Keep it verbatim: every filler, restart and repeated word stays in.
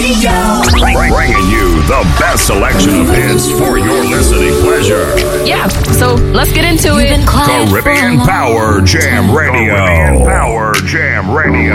Bringing you the best selection of hits for your listening pleasure. Yeah, so let's get into it. Caribbean Power Jam Radio. Caribbean Power Jam Radio.